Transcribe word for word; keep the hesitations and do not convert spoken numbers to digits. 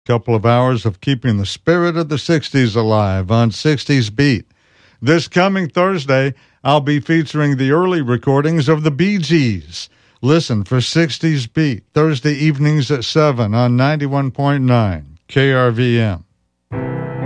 Couple of hours of keeping the spirit of the sixties alive on sixties Beat. This coming Thursday, I'll be featuring the early recordings of the Bee Gees. Listen for sixties Beat, Thursday evenings at seven on ninety-one point nine K R V M.